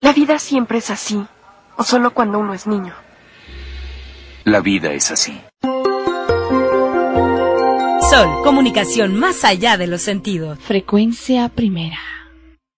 ¿La vida siempre es así? ¿O solo cuando uno es niño? La vida es así. Sol, comunicación más allá de los sentidos. Frecuencia primera.